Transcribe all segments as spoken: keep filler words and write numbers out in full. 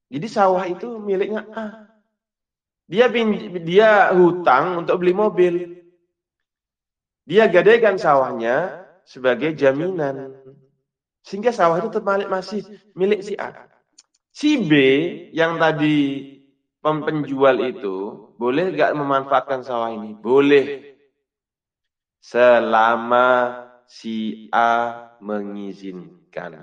Jadi sawah itu miliknya A. Dia dia hutang untuk beli mobil. Dia gadaikan sawahnya sebagai jaminan. Sehingga sawah itu tetap masih milik si A. Si B yang tadi penjual itu boleh nggak memanfaatkan sawah ini? Boleh. Selama si A mengizinkan.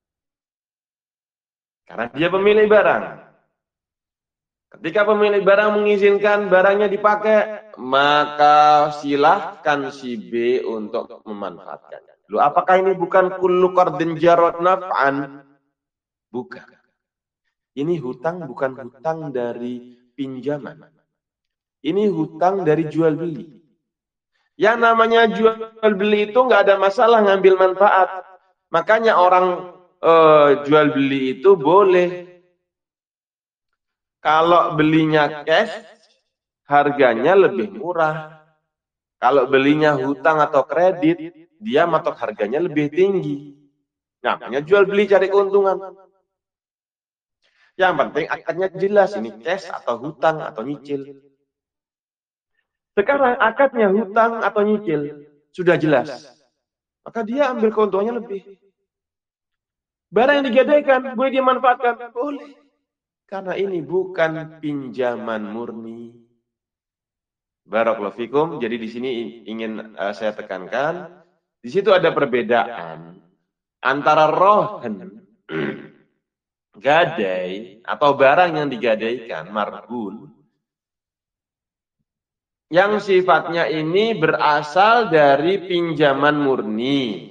Karena dia pemilik barang. Ketika pemilik barang mengizinkan barangnya dipakai, maka silahkan si B untuk memanfaatkan. Loh, apakah ini bukan kullu qardin jarot naf'an? Bukan. Ini hutang bukan hutang dari pinjaman. Ini hutang dari jual beli. Yang namanya jual beli itu nggak ada masalah ngambil manfaat. Makanya orang eh, jual beli itu boleh. Kalau belinya cash, harganya lebih murah. Kalau belinya hutang atau kredit, dia matok harganya lebih tinggi. Namanya jual beli cari keuntungan. Yang penting akadnya jelas, ini cash atau hutang atau nyicil. Sekarang akadnya hutang atau nyicil, sudah jelas. Maka dia ambil keuntungannya lebih. Barang yang digadaikan, boleh dimanfaatkan? Boleh. Karena ini bukan pinjaman murni. Barakallahu fikum. Jadi di sini ingin uh, saya tekankan, di situ ada perbedaan antara rohen, gadai atau barang yang digadaikan, marhun, yang sifatnya ini berasal dari pinjaman murni.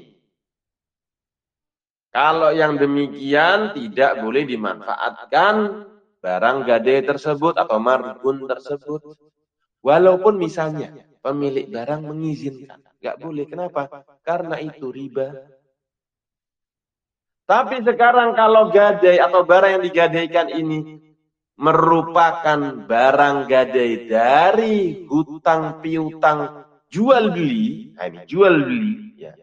Kalau yang demikian tidak boleh dimanfaatkan barang gadai tersebut atau marhun tersebut. Walaupun misalnya pemilik barang mengizinkan. Nggak boleh. Kenapa? Karena itu riba. Tapi sekarang kalau gadai atau barang yang digadaikan ini merupakan barang gadai dari hutang piutang jual beli, nah ini jual beli, ya.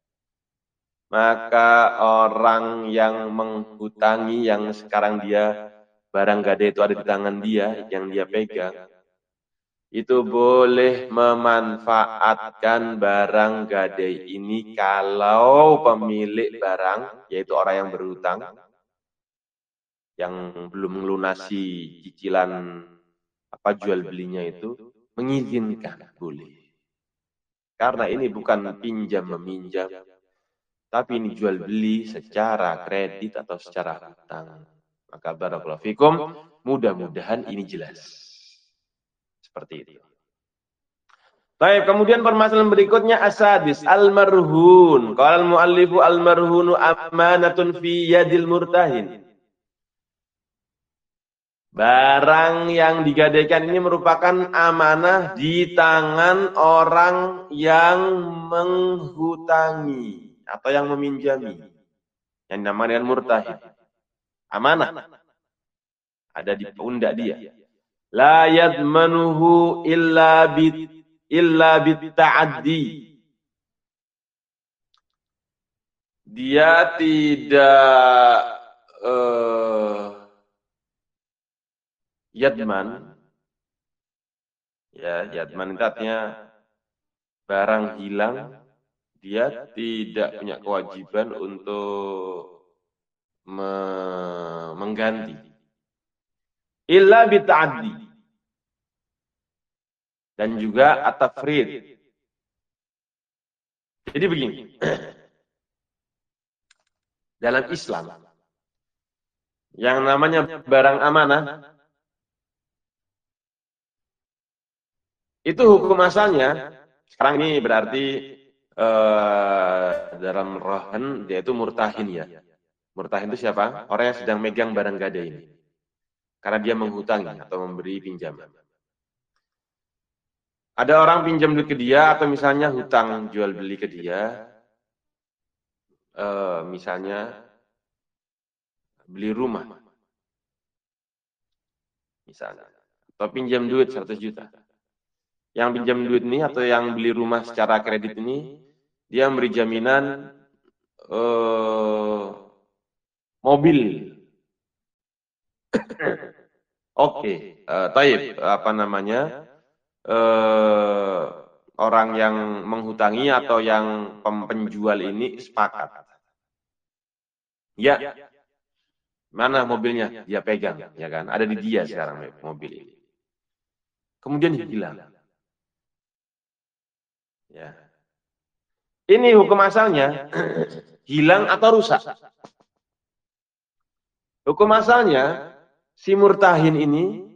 Maka orang yang menghutangi, yang sekarang dia barang gadai itu ada di tangan dia, yang dia pegang, itu boleh memanfaatkan barang gadai ini kalau pemilik barang, yaitu orang yang berhutang, yang belum melunasi cicilan apa jual belinya itu, mengizinkan, boleh. Karena ini bukan pinjam meminjam, tapi ini jual beli secara kredit atau secara hutang. Maka barakallahu fikum, mudah-mudahan ini jelas. Seperti itu. Baik, kemudian permasalahan berikutnya asadis al-marhun. Qala al-muallifu al-marhunu amanatun fi yadil murtahin. Barang yang digadaikan ini merupakan amanah di tangan orang yang menghutangi atau yang meminjami. Yang namanya murtahin. Amanah. Ada di pundak dia. La yadmanuhu illa bit illa bit ta'addi. Dia tidak uh, yadman. Ya, yadman itu artinya barang hilang, dia tidak punya kewajiban untuk me mengganti. Illa bita'addi. Dan juga at-tafrid. Jadi begini. Dalam Islam, yang namanya barang amanah, itu hukum asalnya, sekarang ini berarti eh, dalam rohan, dia itu murtahin ya. Murtahin itu siapa? Orang yang sedang megang barang gadai ini. Karena dia menghutangi atau memberi pinjaman. Ada orang pinjam duit ke dia atau misalnya hutang jual beli ke dia. Uh, misalnya beli rumah. Misalnya. Atau pinjam duit seratus juta. Yang pinjam duit ini atau yang beli rumah secara kredit ini, dia memberi jaminan uh, mobil. Oke, uh, taib, apa namanya, uh, orang yang menghutangi atau yang penjual ini sepakat. Ya, mana mobilnya? Dia pegang, ya kan? Ada di dia sekarang mobil ini. Kemudian hilang. Ya. Ini hukum asalnya hilang atau rusak. Hukum asalnya si murtahin ini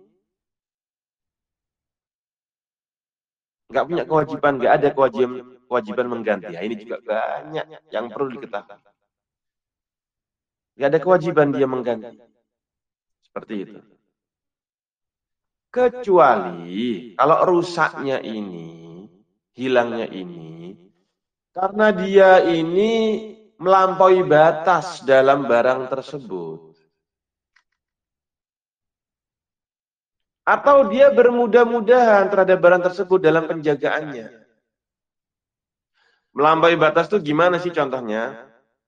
nggak punya kewajiban, nggak ada kewajiban kewajiban mengganti. Nah, ini juga banyak yang perlu diketahui. Nggak ada kewajiban dia mengganti. Seperti itu. Kecuali kalau rusaknya ini, hilangnya ini, karena dia ini melampaui batas dalam barang tersebut. Atau dia bermudah-mudahan terhadap barang tersebut dalam penjagaannya. Melampaui batas itu gimana sih contohnya?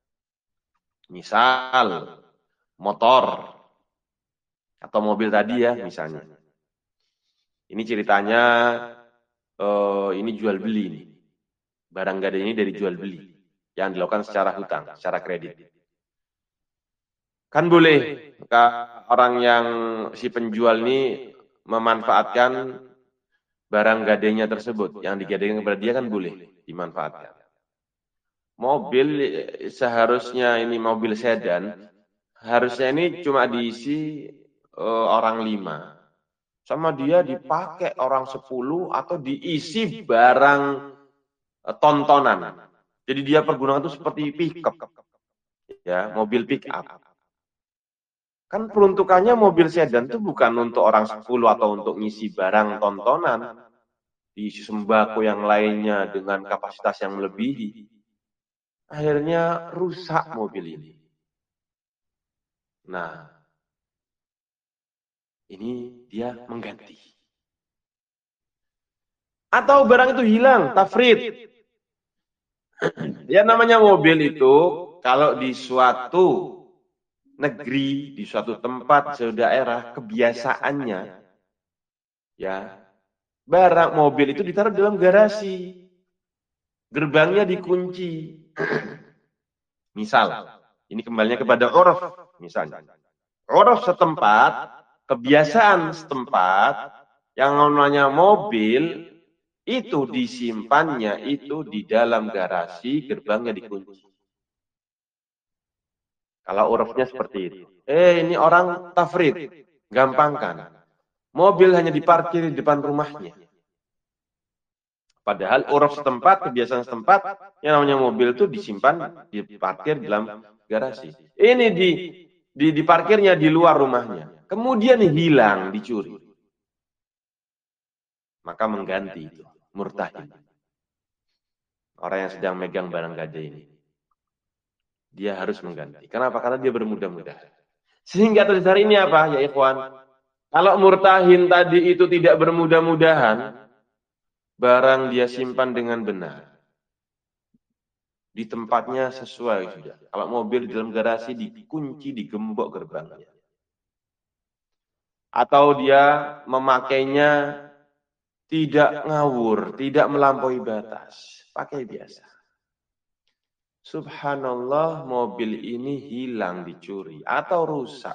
Misal, motor atau mobil tadi ya misalnya. Ini ceritanya, uh, ini jual beli nih. Barang gade ini dari jual beli yang dilakukan secara hutang, secara kredit. Kan boleh orang yang si penjual ini memanfaatkan barang gadenya tersebut yang digadaikan kepada dia, kan boleh dimanfaatkan. Mobil seharusnya ini mobil sedan, harusnya ini cuma diisi uh, orang lima. Sama dia dipakai orang sepuluh atau diisi barang uh, tontonan. Jadi dia pergunakan itu seperti pick-up. Ya, mobil pick-up. Kan peruntukannya mobil sedan itu bukan untuk orang sepuluh atau untuk ngisi barang tontonan. Diisi sembako yang lainnya dengan kapasitas yang melebihi. Akhirnya rusak mobil ini. Nah, ini dia mengganti. Atau barang itu hilang, tafrid. Ya namanya mobil itu, kalau di suatu negeri, di suatu tempat, suatu daerah, kebiasaannya, ya, barang mobil itu ditaruh dalam garasi. Gerbangnya dikunci. Misal, ini kembalinya kepada uruf, misalnya. Uruf setempat, kebiasaan setempat, yang namanya mobil, itu disimpannya itu di dalam garasi, gerbangnya dikunci. Kalau urufnya seperti itu. Eh, ini orang tafrid, gampangkan. Mobil hanya diparkir di depan rumahnya. Padahal uruf setempat, kebiasaan setempat, yang namanya mobil itu disimpan, diparkir dalam garasi. Ini di, di diparkirnya di luar rumahnya. Kemudian hilang, dicuri. Maka mengganti itu, murtahin. Orang yang sedang megang barang gade ini. Dia harus mengganti. Kenapa? Karena dia bermudah-mudahan. Sehingga atas dasar ini apa, ya ikhwan? Kalau murtahin tadi itu tidak bermudah-mudahan, barang dia simpan dengan benar. Di tempatnya sesuai sudah. Kalau mobil di dalam garasi dikunci, digembok gerbangnya. Atau dia memakainya tidak ngawur, tidak melampaui batas. Pakai biasa. Subhanallah, mobil ini hilang, dicuri atau rusak.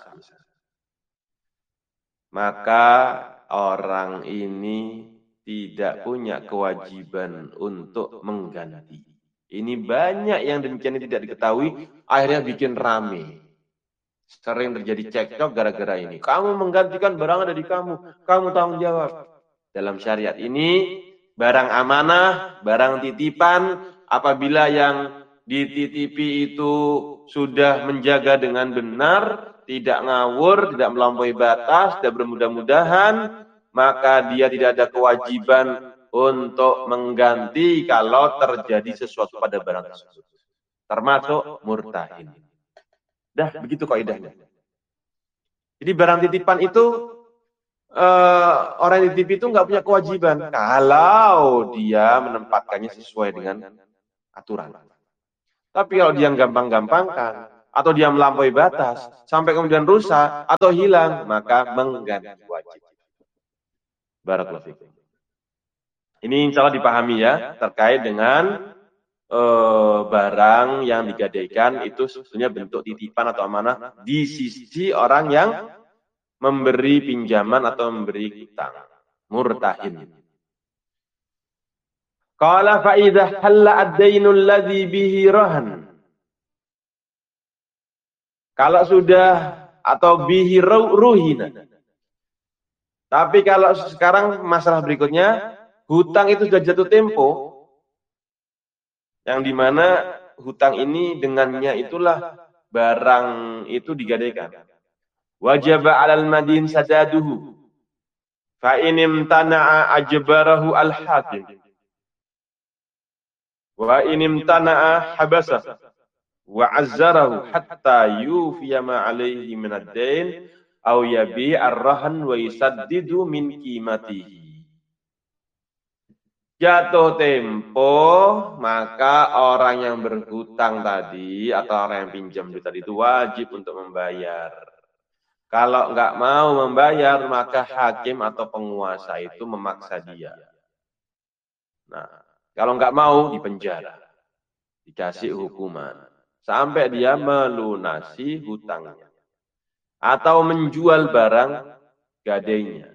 Maka orang ini tidak punya kewajiban untuk mengganti. Ini banyak yang demikian tidak diketahui, akhirnya bikin rame. Sering terjadi cekcok gara-gara ini. Kamu menggantikan barang ada di kamu, kamu tanggung jawab. Dalam syariat ini, barang amanah, barang titipan, apabila yang dititipi itu sudah menjaga dengan benar, tidak ngawur, tidak melampaui batas, tidak bermudah-mudahan, maka dia tidak ada kewajiban untuk mengganti kalau terjadi sesuatu pada barang tersebut. Termasuk murtahin. Dah, begitu kaidahnya. Jadi barang titipan itu, uh, orang yang dititipi itu nggak punya kewajiban kalau dia menempatkannya sesuai dengan aturan. Tapi kalau dia gampang-gampangkan, atau dia melampaui batas, sampai kemudian rusak atau hilang, maka mengganti wajib. Barakallahu fikum. Ini insya Allah dipahami ya, terkait dengan eh, barang yang digadaikan itu sebetulnya bentuk titipan atau amanah di sisi orang yang memberi pinjaman atau memberi hutang. Murtahin. Qala fa idza halla ad-dainul ladzi bihi rahan. Kalau sudah atau bihi ruhina. Tapi kalau sekarang masalah berikutnya, hutang itu sudah jatuh tempo, yang dimana hutang ini dengannya itulah barang itu digadaikan. Wajaba 'alal madin sadaduhu. Fa in imtana'a ajbarahu al-hakim. Wa in imtana'a habasa wa 'azzarahu hatta yufiya ma 'alaihi min ad-dain aw yabi ar-rahan wa yusaddidu min qimatihi. Jatuh tempo, maka orang yang berhutang tadi atau orang yang pinjam duit tadi itu wajib untuk membayar. Kalau nggak mau membayar, maka hakim atau penguasa itu memaksa dia. Nah, kalau nggak mau dipenjara, dikasih hukuman sampai dia melunasi hutangnya atau menjual barang gadainya.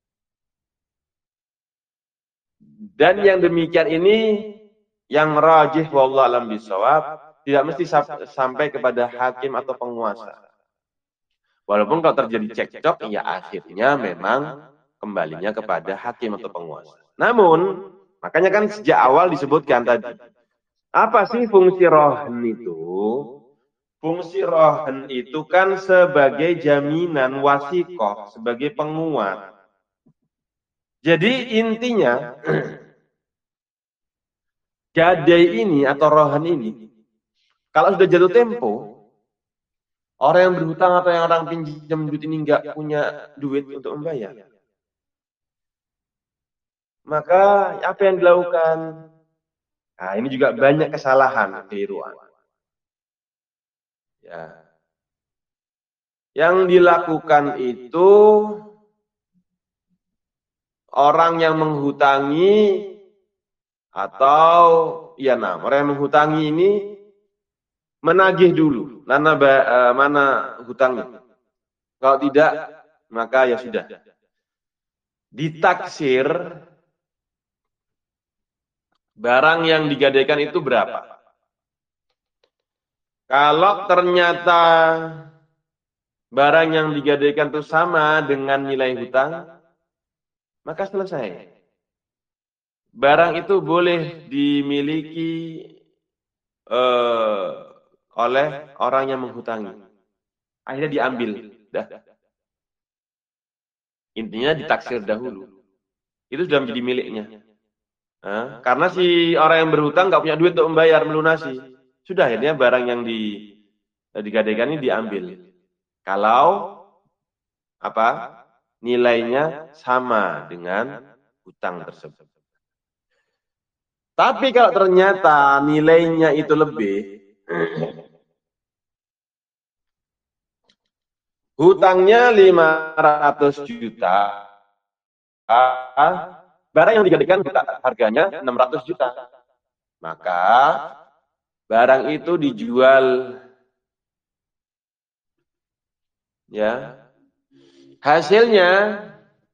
Dan yang demikian ini yang rajih wallahu alam bisawab, tidak mesti sampai kepada hakim atau penguasa. Walaupun kalau terjadi cekcok, ya akhirnya memang kembalinya kepada hakim atau penguasa. Namun, makanya kan sejak awal disebutkan tadi, apa sih fungsi rohan itu? Fungsi rohan itu kan sebagai jaminan wasikoh, sebagai penguat. Jadi intinya, gadai ini atau rohan ini, kalau sudah jatuh tempo, orang yang berhutang atau yang orang pinjam duit ini nggak punya duit untuk membayar, maka apa yang dilakukan? Nah, ini juga banyak kesalahan, keliruan. Ya. Yang dilakukan itu orang yang menghutangi atau ya nah, orang yang menghutangi ini menagih dulu mana uh, mana hutangnya. Kalau tidak, maka ya sudah. Ditaksir barang yang digadaikan itu berapa. Kalau ternyata barang yang digadaikan itu sama dengan nilai hutang, maka selesai. Barang itu boleh dimiliki uh, oleh orang yang menghutangi. Akhirnya diambil. Dah. Intinya ditaksir dahulu. Itu sudah menjadi miliknya. Nah, karena si orang yang berhutang nggak punya duit untuk membayar, melunasi. Sudah akhirnya barang yang di, digadaikan ini diambil. Kalau apa nilainya sama dengan hutang tersebut. Tapi kalau ternyata nilainya itu lebih, hutangnya lima ratus juta, barang yang digadaikan harganya enam ratus juta. Maka barang itu dijual, ya, hasilnya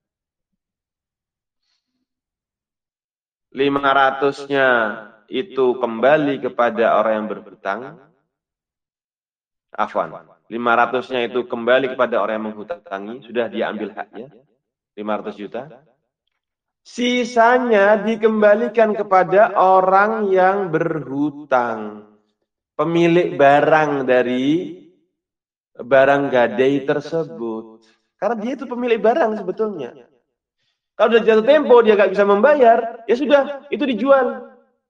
lima ratusnya itu kembali kepada orang yang berhutang. Afwan, lima ratusnya itu kembali kepada orang yang menghutangi, sudah diambil haknya, lima ratus juta. Sisanya dikembalikan kepada orang yang berhutang, pemilik barang dari barang gadai tersebut. Karena dia itu pemilik barang sebetulnya. Kalau sudah jatuh tempo, dia nggak bisa membayar, ya sudah, itu dijual.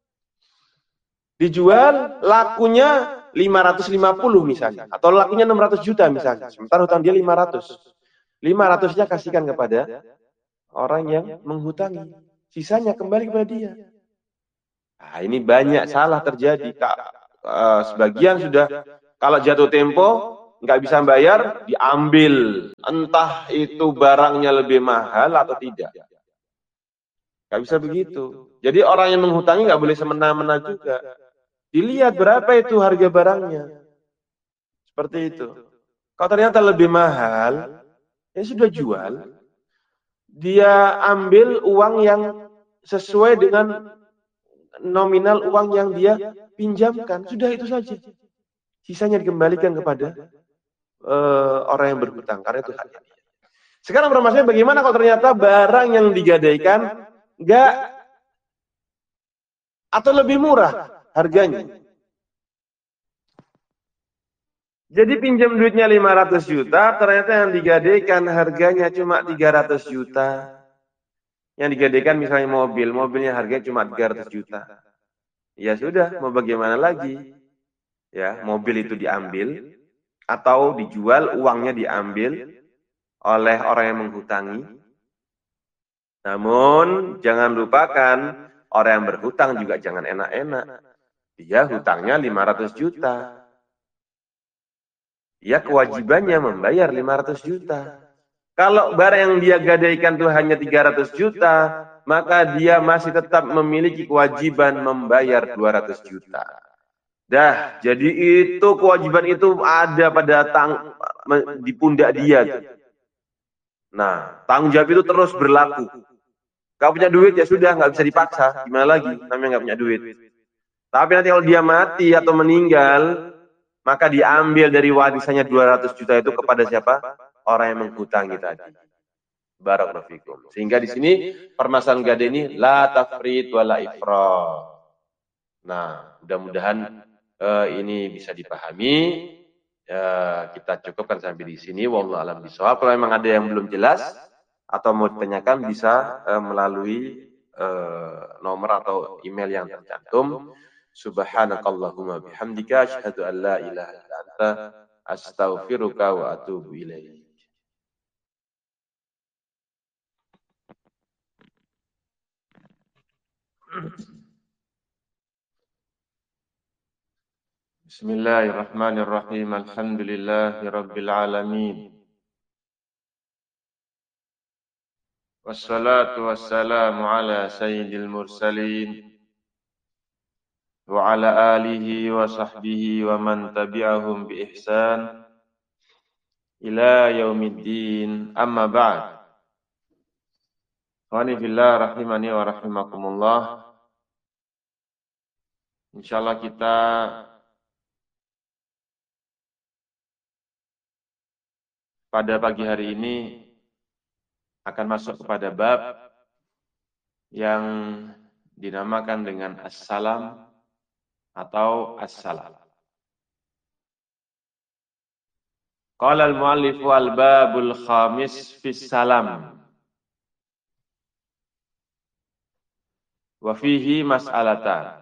Dijual, lakunya lima ratus lima puluh misalnya. Atau lakunya enam ratus juta misalnya. Sementara hutang dia lima ratus. lima ratusnya kasihkan kepada orang yang menghutangi. Sisanya kembali kepada dia. Nah, ini banyak salah terjadi. Sebagian sudah, Kalau jatuh tempo, nggak bisa bayar, diambil. Entah itu barangnya lebih mahal atau tidak. Nggak bisa begitu. Jadi orang yang menghutangi nggak boleh semena-mena juga. Dilihat berapa itu harga barangnya. Seperti itu. Kalau ternyata lebih mahal, ya sudah jual. Dia ambil uang yang sesuai dengan nominal uang yang dia pinjamkan. Sudah itu saja. Sisanya dikembalikan kepada uh, orang yang berhutang. Karena itu haknya dia. Sekarang permasalahannya bagaimana kalau ternyata barang yang digadaikan enggak atau lebih murah harganya. Jadi pinjam duitnya lima ratus juta, ternyata yang digadaikan harganya cuma tiga ratus juta. Yang digadaikan misalnya mobil, mobilnya harganya cuma tiga ratus juta. Ya sudah, mau bagaimana lagi? Ya, mobil itu diambil atau dijual, uangnya diambil oleh orang yang menghutangi. Namun jangan lupakan orang yang berhutang juga jangan enak-enak. Dia hutangnya lima ratus juta. Ya kewajibannya membayar lima ratus juta. Kalau barang yang dia gadaikan itu hanya tiga ratus juta, maka dia masih tetap memiliki kewajiban membayar dua ratus juta. Dah, jadi itu kewajiban itu ada pada tang di pundak dia. Nah, tanggung jawab itu terus berlaku. Kalau punya duit ya sudah, nggak bisa dipaksa. Gimana lagi? Namanya nggak punya duit. Tapi nanti kalau dia mati atau meninggal, maka diambil dari warisannya dua ratus juta itu kepada siapa? Orang yang menghutangi tadi. Barakallahu fikum. Sehingga di sini permasalahan gade ini la tafrid wala ifrat. Nah, mudah-mudahan uh, ini bisa dipahami. Uh, kita cukupkan sampai di sini. Wallahu a'lam bishawab. Kalau memang ada yang belum jelas atau mau ditanyakan bisa uh, melalui uh, nomor atau email yang tercantum. Subhanakallahumma bihamdika asyhadu an la ilaha illa anta astaghfiruka wa atubu ilaik. Bismillahirrahmanirrahim. Alhamdulillahirabbil alamin. Wassalatu wassalamu ala sayyidil mursalin wa ala alihi wa sahbihi wa man tabi'ahum bi ihsan ila yaumiddin. Amma ba'd. Khani fillah rahimani wa rahimakumullah. Insyaallah kita pada pagi hari ini akan masuk kepada bab yang dinamakan dengan as-salam atau as-salam. Qala al-muallif wal babul khamis fis salam. Wa fihi mas'alatan.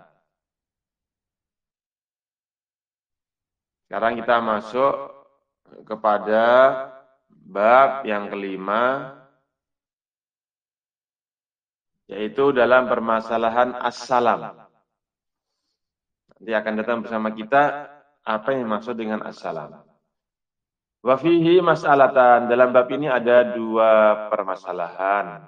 Sekarang kita masuk kepada bab yang kelima, yaitu dalam permasalahan as-salam. Nanti akan datang bersama kita apa yang dimaksud dengan as-salam. Wa fihi mas'alatan. Dalam bab ini ada dua permasalahan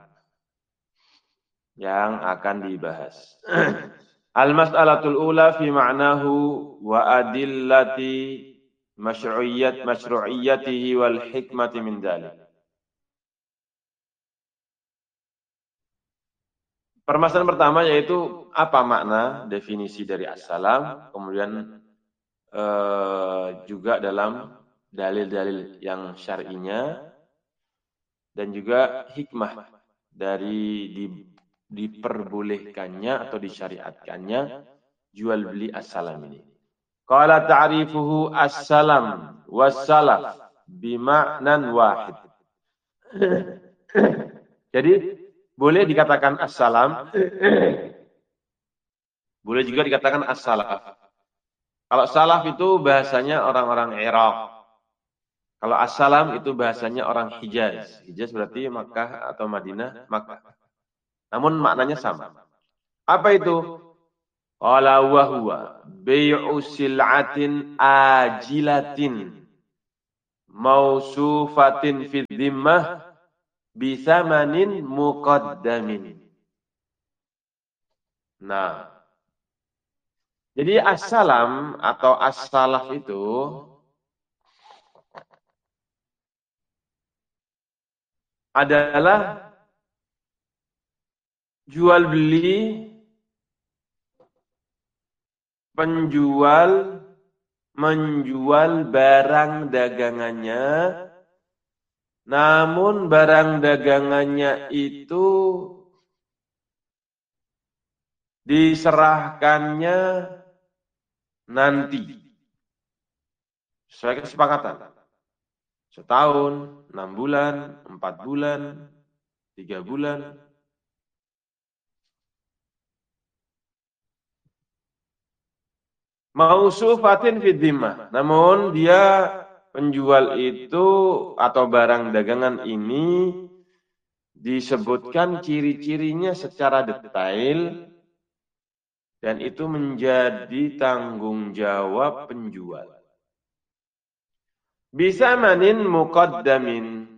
yang akan dibahas. Al-mas'alatul ula fi ma'nahu wa adillati masyru'iyyat masyru'iyyatihi wal hikmati min dzalik. Permasalahan pertama yaitu apa makna definisi dari as-salam, kemudian eh, juga dalam dalil-dalil yang syar'inya dan juga hikmah dari di diperbolehkannya atau disyariatkannya jual beli as-salam ini. Qala ta'rifuhu as-salam was-salaf bima'nan wahid. Jadi boleh dikatakan as-salam, boleh juga dikatakan as-salaf. Kalau salaf itu bahasanya orang-orang Irak. Kalau as-salam itu bahasanya orang Hijaz. Hijaz berarti Makkah atau Madinah, Makkah. Namun maknanya sama. Apa itu? Qala wa huwa bai'u sil'atin ajilatin mausufatin fi dhimmah bisamanin muqaddamin. Nah, jadi as-salam atau as-salaf itu adalah jual beli, penjual menjual barang dagangannya, namun barang dagangannya itu diserahkannya nanti sesuai kesepakatan. Setahun, enam bulan, empat bulan, tiga bulan. Mausufatin fid dhimmah. Namun dia penjual itu atau barang dagangan ini disebutkan ciri-cirinya secara detail dan itu menjadi tanggung jawab penjual. Bisa manin muqaddamin.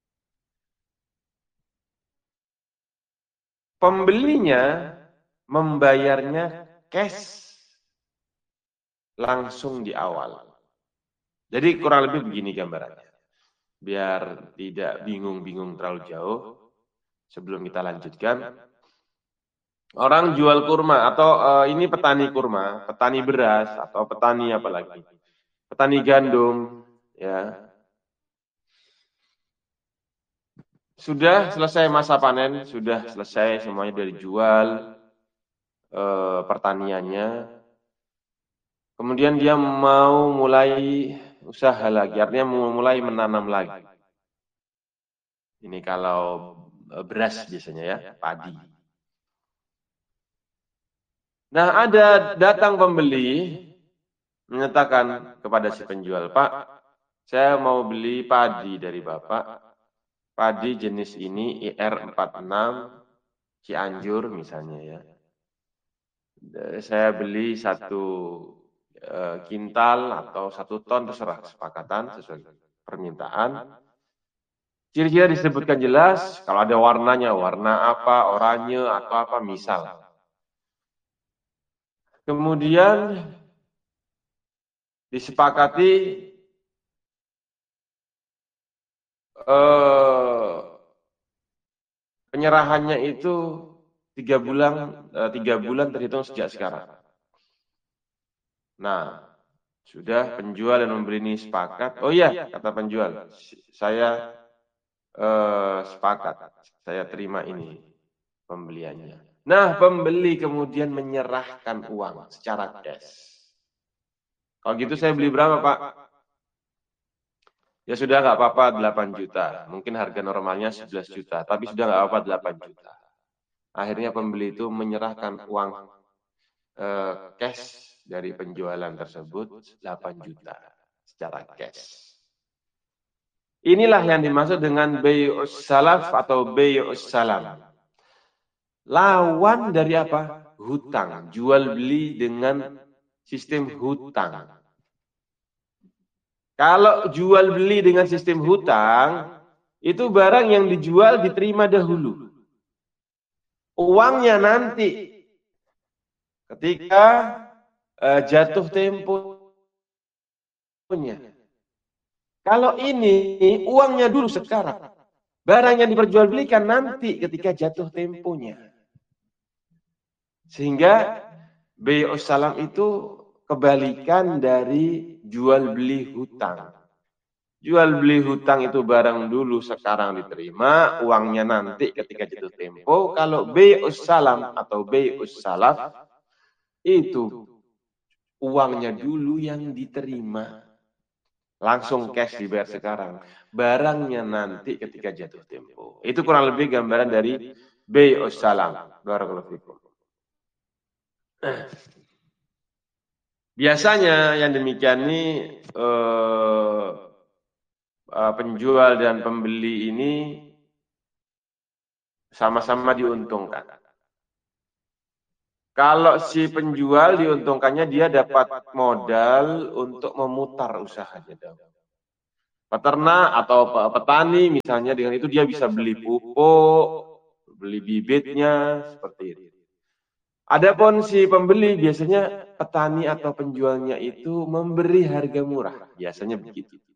Pembelinya membayarnya cash langsung di awal. Jadi kurang lebih begini gambarannya. Biar tidak bingung-bingung terlalu jauh, sebelum kita lanjutkan. Orang jual kurma atau uh, ini petani kurma, petani beras atau petani apa lagi? Petani gandum, ya. Sudah selesai masa panen, sudah selesai semuanya dari jual uh, pertaniannya. Kemudian dia mau mulai usaha lagi, artinya mau mulai menanam lagi. Ini kalau beras biasanya ya, padi. Nah, ada datang pembeli menyatakan kepada si penjual, Pak, saya mau beli padi dari Bapak. Padi jenis ini I R empat puluh enam Cianjur misalnya ya. Saya beli satu kintal atau satu ton, terserah kesepakatan sesuai permintaan. Ciri-ciri disebutkan jelas, kalau ada warnanya, warna apa, oranye atau apa misal. Kemudian disepakati eh, penyerahannya itu tiga bulan, eh, tiga bulan terhitung sejak sekarang. Nah, sudah penjual dan membeli ini sepakat. Oh iya, kata penjual, saya eh, sepakat, saya terima ini pembeliannya. Nah, pembeli kemudian menyerahkan uang secara cash. Kalau gitu saya beli berapa, Pak? Ya sudah nggak apa-apa delapan juta. Mungkin harga normalnya sebelas juta, tapi sudah nggak apa-apa delapan juta. Akhirnya pembeli itu menyerahkan uang eh, cash dari penjualan tersebut delapan juta secara cash. Inilah yang dimaksud dengan bai'us salaf atau bai'us salam. Lawan dari apa? Hutang. Jual beli dengan sistem hutang. Kalau jual beli dengan sistem hutang, itu barang yang dijual diterima dahulu. Uangnya nanti ketika uh, jatuh temponya. Kalau ini uangnya dulu sekarang. Barang yang diperjualbelikan nanti ketika jatuh temponya. Sehingga bai'us salam itu kebalikan dari jual beli hutang. Jual beli hutang itu barang dulu sekarang diterima, uangnya nanti ketika jatuh tempo. Kalau bai'us salam atau bai'us salaf itu uangnya dulu yang diterima. Langsung cash dibayar sekarang. Barangnya nanti ketika jatuh tempo. Itu kurang lebih gambaran dari bai'us salam. Barakallahu fikum. Biasanya yang demikian ini eh, penjual dan pembeli ini sama-sama diuntungkan. Kalau si penjual diuntungkannya dia dapat modal untuk memutar usahanya. Peternak atau petani misalnya dengan itu dia bisa beli pupuk, beli bibitnya, seperti itu. Adapun si pembeli biasanya petani atau penjualnya itu memberi harga murah, biasanya begitu.